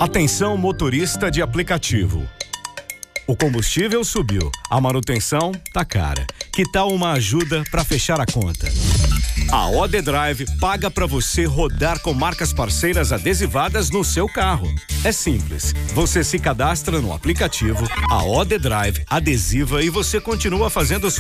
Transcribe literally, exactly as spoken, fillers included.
Atenção, motorista de aplicativo. O combustível subiu, a manutenção tá cara. Que tal uma ajuda para fechar a conta? A O D Drive paga para você rodar com marcas parceiras adesivadas no seu carro. É simples, você se cadastra no aplicativo, a O D Drive adesiva e você continua fazendo sua